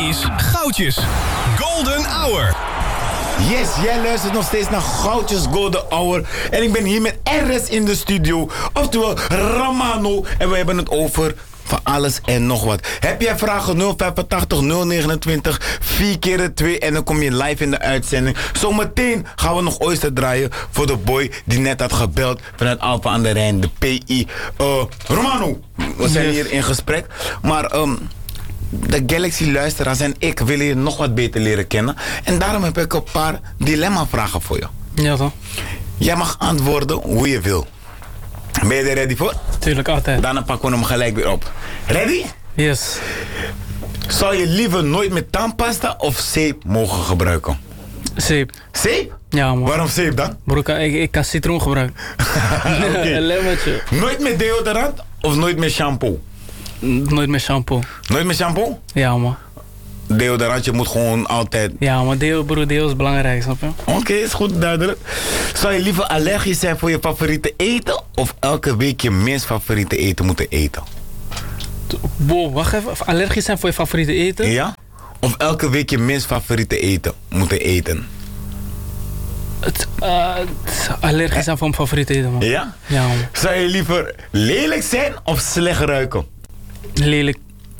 is Goudjes Golden Hour. Yes, jij luistert nog steeds naar Goudjes Golden Hour. En ik ben hier met RS in de studio. Oftewel Ramano. En we hebben het over van alles en nog wat. Heb jij vragen 085 029 4 keer 2 en dan kom je live in de uitzending. Zometeen gaan we nog Oyster draaien voor de boy die net had gebeld vanuit Alphen aan de Rijn, de PI. Romano, we zijn hier in gesprek. Maar de Galaxy-luisteraars en ik willen je nog wat beter leren kennen. En daarom heb ik een paar dilemma-vragen voor je. Ja toch? Jij mag antwoorden hoe je wil. Ben je er ready voor? Tuurlijk, altijd. Daarna pakken we hem gelijk weer op. Ready? Yes. Zou je liever nooit meer tandpasta of zeep mogen gebruiken? Zeep. Zeep? Ja man. Waarom zeep dan? Broer, ik kan citroen gebruiken. Okay. Een lemmertje. Nooit meer deodorant of nooit meer shampoo? Nooit meer shampoo. Nooit meer shampoo? Ja man. Deodorantje moet gewoon altijd... Ja maar deo is belangrijk, snap je? Oké, is goed, duidelijk. Zou je liever allergisch zijn voor je favoriete eten of elke week je minst favoriete eten moeten eten? Wow, wacht even. Allergisch zijn voor je favoriete eten? Ja? Of elke week je minst favoriete eten moeten eten? Allergisch zijn voor mijn favoriete eten, man. Ja? Ja, man. Zou je liever lelijk zijn of slecht ruiken? Lelijk.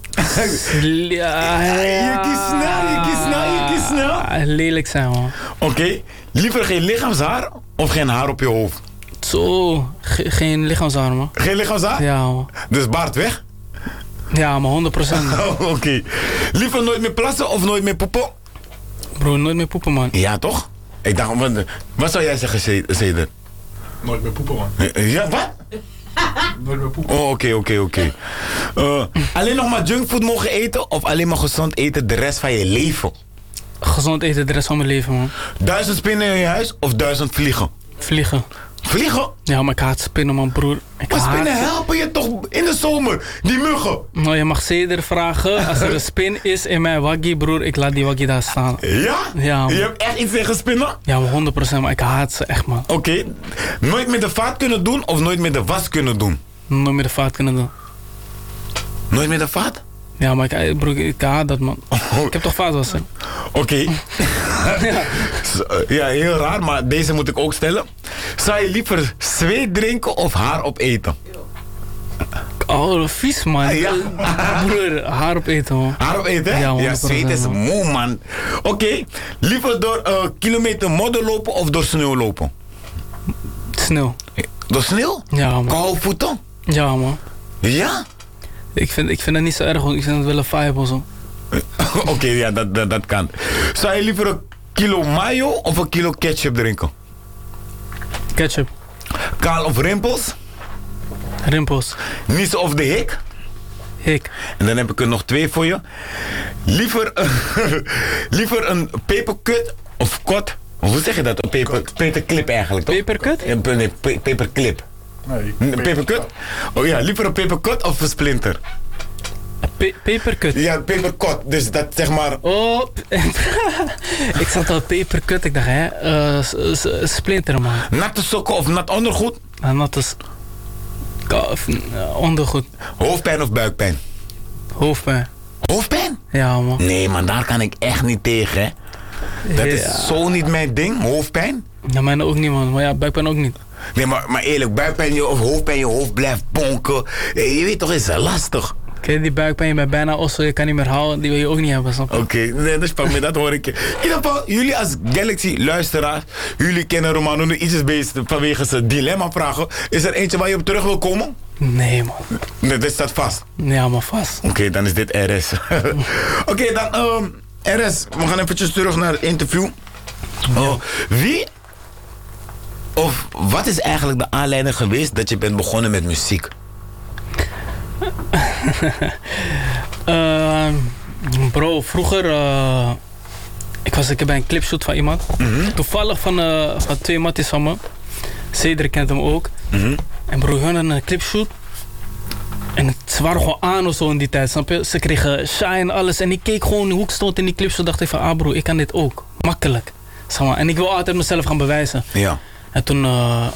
Je kiest snel. Lelijk zijn, man. Oké. Liever geen lichaamshaar of geen haar op je hoofd? Zo, geen lichaamshaar, man. Geen lichaamshaar? Ja, man. Dus baard weg? Ja, maar 100%. Oké. Liever nooit meer plassen of nooit meer poepen? Bro, nooit meer poepen, man. Ja, toch? Ik dacht, wat zou jij zeggen, Ceder? Nooit meer poepen, man. Ja, wat? Nooit meer poepen. Oh, oké. Alleen nog maar junkfood mogen eten of alleen maar gezond eten de rest van je leven? Gezond eten de rest van mijn leven, man. 1000 spinnen in je huis of 1000 vliegen? Vliegen. Vliegen? Ja, maar ik haat spinnen, man, broer. Maar spinnen helpen je toch in de zomer? Die muggen. Nou, je mag Ceder vragen. Als er een spin is in mijn waggie, broer, ik laat die waggie daar staan. Ja? Ja, man. Je hebt echt iets tegen spinnen? Ja, maar 100%, maar ik haat ze echt, man. Oké. Nooit meer de vaat kunnen doen of nooit meer de was kunnen doen? Nooit meer de vaat kunnen doen. Nooit meer de vaat? Ja, maar ik haat dat, man. Ik heb toch vaatwassen? Oké. Ja, heel raar, maar deze moet ik ook stellen. Zou je liever zweet drinken of haar opeten? Oh, vies, man. Ja. Broer, haar opeten, man. Haar opeten? Ja, Ja, zweet is moe, man. Oké. Liever door kilometer modder lopen of door sneeuw lopen? Sneeuw. Door sneeuw? Ja, man. Koude voeten? Ja, man. Ja? Ik vind het niet zo erg, want ik vind het wel een vibe of zo. Oké, ja, dat kan. Zou je liever een kilo mayo of een kilo ketchup drinken? Ketchup. Kaal of rimpels? Rimpels. Niezen of de hik? Hik. En dan heb ik er nog 2 voor je. Liever een peperkut of kot? Hoe zeg je dat? Een peperclip eigenlijk, toch? Peperkut? Ja, nee, peperclip. Nee, Peperkut? Oh ja, liever een peperkut of een splinter? Peperkut. Ja, peperkot. Dus dat zeg maar... Oh, ik zat al peperkut. Ik dacht, splinter, man. Natte sokken of nat ondergoed? En dat is... ondergoed. Hoofdpijn of buikpijn? Hoofdpijn. Hoofdpijn? Ja, man. Nee, maar daar kan ik echt niet tegen, hè. Dat is zo niet mijn ding, hoofdpijn. Ja, mij ook niet, man. Maar ja, buikpijn ook niet. Nee, maar eerlijk, buikpijn of hoofdpijn, je hoofd blijft bonken. Je weet toch, is lastig. Kijk, die buikpijn, je bent bijna ossel, je kan niet meer houden. Die wil je ook niet hebben, snap je? Oké, nee, dus pak me, dat hoor ik. In ieder geval, jullie als Galaxy-luisteraars, jullie kennen Romano nu ietsjes beter vanwege zijn dilemma-vragen. Is er eentje waar je op terug wil komen? Nee, man. Nee, dit staat vast. Ja, maar vast. Oké, dan is dit RS. Oké, dan RS, we gaan eventjes terug naar het interview. Wie of wat is eigenlijk de aanleiding geweest dat je bent begonnen met muziek? Bro, vroeger... ik heb bij een clipshoot van iemand. Toevallig van 2 matties van me. Cedric kent hem ook. En bro, hun hadden een clipshoot. En ze waren gewoon aan of zo in die tijd, snap je? Ze kregen shine en alles. En ik keek gewoon hoe ik stond in die clipshoot. Dacht ik van, bro, ik kan dit ook. Makkelijk. Zeg maar. En ik wil altijd mezelf gaan bewijzen. Ja. En toen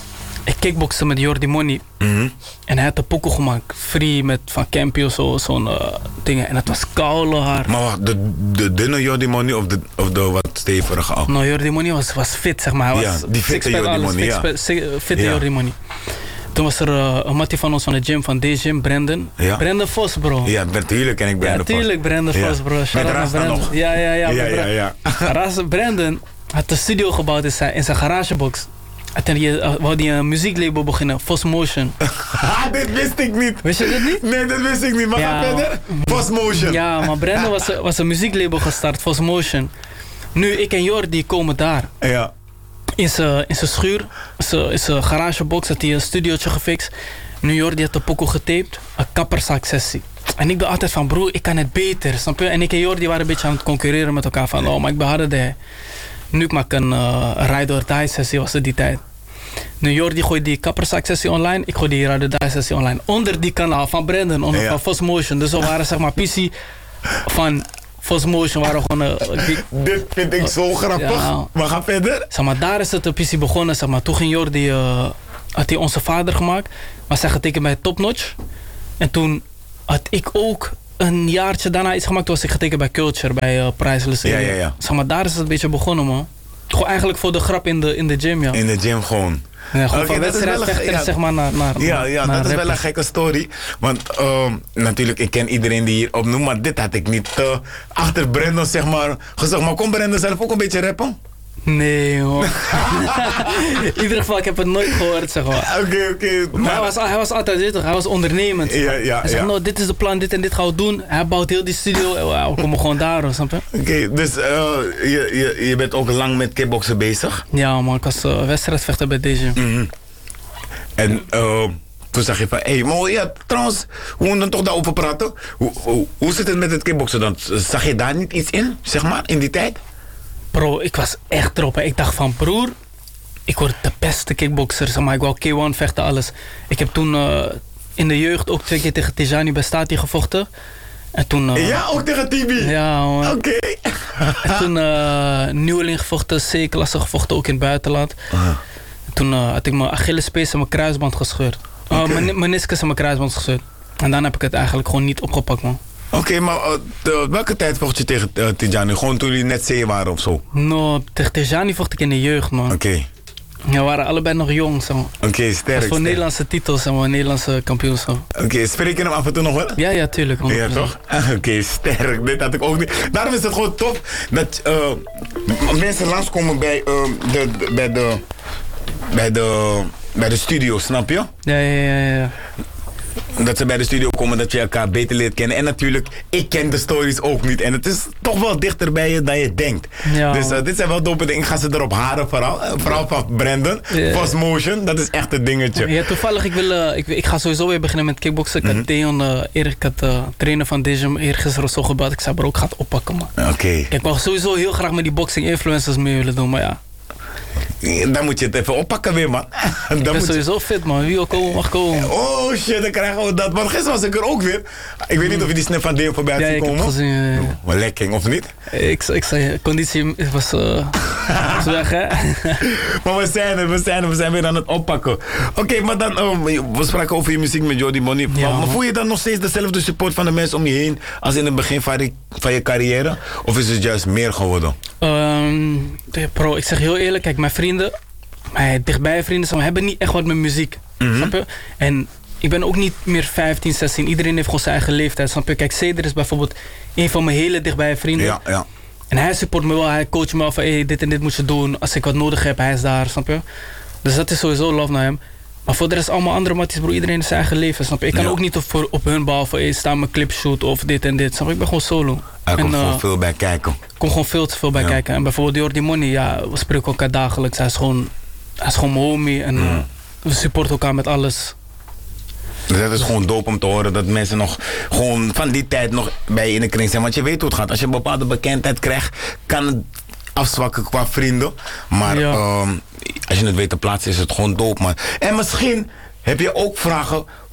ik kickbokste met Jordi Money. En hij had een pokoe gemaakt. Free met Van Campy of zo, zo'n dingen. En het was koude hard. Maar wacht, de dunne Jordi Money of de wat stevige al? Nou, Jordi Money was fit, zeg maar. Hij Ja, was die fitte sixpack, Jordi alles, Money, ja. Fitte Ja. Jordi Money. Toen was er een mattie van ons van de gym, van D-Gym, Brandon. Ja. Brandon Vos, bro. Ja, natuurlijk ken ik Brandon Vos. Ja, tuurlijk, Brandon Vos, bro. Met Shout-out naar Rasta Brandon. nog. Ja. Ja. Brandon had een studio gebouwd in zijn garagebox. En toen wou hij een muzieklabel beginnen, Vos Motion. Dit wist ik niet. Wist je dit niet? Nee, dat wist ik niet. Maar Ja. ga verder. Vos Motion. Ja, maar Brandon was een muzieklabel gestart, Vos Motion. Nu, ik en Jordi komen daar. Ja. In zijn schuur, in zijn garagebox, had hij een studiootje gefixt. Nu Jordi had de pokoe getaped, een kapperzaak-sessie. En ik ben altijd van, broer, ik kan het beter, snap je? En ik en Jordi waren een beetje aan het concurreren met elkaar van, oh, maar ik ben harder dan hij. Nu ik maak een ride-or-die-sessie, was het die tijd. Nu Jordi gooit die kapperzaak-sessie online, ik gooi die ride-or-die-sessie online. Onder die kanaal van Brandon, van Vos Motion. Dus we waren zeg maar PC van Vos Motion, waren gewoon... Dit vind ik zo grappig. Ja. Maar ga verder. Zeg maar, daar is het een PC begonnen, zeg maar. Toen ging Jordi, had hij Onze Vader gemaakt. Was hij getekend bij Top Notch. En toen had ik ook een jaartje daarna iets gemaakt. Toen was ik getekend bij Culture, bij Priceless. Ja. Zeg maar, daar is het een beetje begonnen, man. Gewoon eigenlijk voor de grap in de gym, ja. In de gym gewoon. Ja, gewoon Oké, van dat is wel een- wedstrijdvechter, ja. zeg maar, naar Dat is wel rappers. een gekke story. Want natuurlijk, ik ken iedereen die hier opnoemt, maar dit had ik niet achter Brandon zeg maar gezegd. Maar kon Brandon zelf ook een beetje rappen? Nee, hoor. In ieder geval, ik heb het nooit gehoord, zeg maar. Oké. Maar hij was altijd zittig, hij was ondernemend. Ja. Hij zegt, nou, dit is de plan, dit en dit gaan we doen. Hij bouwt heel die studio. We komen gewoon daar, snap je? Oké, dus je bent ook lang met kickboksen bezig. Ja, man, ik was wedstrijdvechter bij deze. En toen zag je van, hé, maar ja, trouwens, hoe we dan toch daarover praten? Hoe zit het met het kickboksen dan? Zag je daar niet iets in, zeg maar, in die tijd? Bro, ik was echt erop. Hè. Ik dacht van, broer, ik word de beste kickboxer. Zeg maar, ik wou K1 vechten, alles. Ik heb toen in de jeugd ook 2 keer tegen Tijani bij Stati gevochten. En toen... ja, ook tegen Tibi? Ja, man. Oké. En toen nieuweling gevochten, C-klasse gevochten, ook in het buitenland. En toen had ik mijn Achillespees en mijn kruisband gescheurd. Mijn meniscus en mijn kruisband gescheurd. En dan heb ik het eigenlijk gewoon niet opgepakt, man. Oké, maar welke tijd vocht je tegen Tijani? Gewoon toen jullie net C waren of zo? No, tegen Tijani vocht ik in de jeugd, man. Oké. Ja, we waren allebei nog jong, zeg maar. Oké, Dat sterk. is voor Nederlandse titels en voor Nederlandse kampioenschap. Oké, spreek je hem af en toe nog wel? Ja, tuurlijk. 100%. Ja, toch? Oké, sterk. Dit had ik ook niet. Daarom is het gewoon tof dat mensen langskomen bij de studio, snap je? Ja. Dat ze bij de studio komen, dat je elkaar beter leert kennen. En natuurlijk, ik ken de stories ook niet. En het is toch wel dichter bij je dan je denkt. Ja. Dus dit zijn wel dope dingen. Ik ga ze erop haren vooral. Vooral van Brandon. Ja. Vos Motion, dat is echt het dingetje. Ja, toevallig, ik ga sowieso weer beginnen met kickboksen. Ik had Theon, ik had trainer van deze eergisteren of zo gebeld. Ik zei, bro, ik ga het oppakken, man. Oké. Ik wou sowieso heel graag met die boxing influencers mee willen doen, maar ja. Dan moet je het even oppakken weer, man. Ik ben sowieso fit, man. Wie wil komen, mag komen. Oh shit, dan krijgen we dat. Want gisteren was ik er ook weer. Ik weet niet of je die snap van Deo voorbij had Ja, zien ik heb komen. gezien. Ja. Maar lekker, of niet? Ik zei, conditie was weg, hè? Maar we zijn weer aan het oppakken. Oké, maar dan, we spraken over je muziek met Jordi Money. Ja, maar voel je dan nog steeds dezelfde support van de mensen om je heen als in het begin van je carrière? Of is het juist meer geworden? Bro, ik zeg heel eerlijk, kijk, mijn vrienden, mijn dichtbij vrienden, hebben niet echt wat met muziek. Snap je? En ik ben ook niet meer 15, 16. Iedereen heeft gewoon zijn eigen leeftijd, snap je? Kijk, Ceder is bijvoorbeeld een van mijn hele dichtbij vrienden. Ja. En hij support me wel, hij coacht me wel van, hey, dit en dit moet je doen. Als ik wat nodig heb, hij is daar, snap je? Dus dat is sowieso love naar hem. Maar voor de rest allemaal andere matties, bro. Iedereen heeft zijn eigen leven, snap je? Ik kan ook niet op hun bal van, hey, sta mijn clipshoot of dit en dit. Snap je? Ik ben gewoon solo. Er komt gewoon veel bij kijken. Er komt gewoon veel te veel bij kijken. En bijvoorbeeld Jordi Money, ja, we spreken elkaar dagelijks. Hij is gewoon mijn homie en we supporten elkaar met alles. Dus dat is gewoon dope om te horen dat mensen nog gewoon van die tijd nog bij je in de kring zijn. Want je weet hoe het gaat. Als je een bepaalde bekendheid krijgt, kan het afzwakken qua vrienden. Maar als je het weet te plaatsen, is het gewoon dope, man. En misschien heb je ook vragen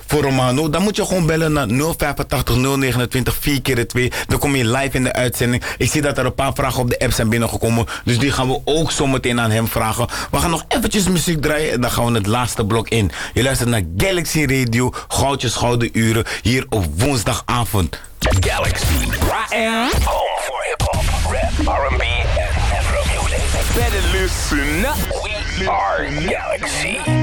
voor Romano, dan moet je gewoon bellen naar 085 029 4x2. Dan kom je live in de uitzending. Ik zie dat er een paar vragen op de app zijn binnengekomen. Dus die gaan we ook zo meteen aan hem vragen. We gaan nog eventjes muziek draaien en dan gaan we het laatste blok in. Je luistert naar Galaxy Radio, Goudjes Gouden Uren, hier op woensdagavond. Galaxy. Home for hip-hop, rap, R&B and Afro music. Better listen up. We are Galaxy.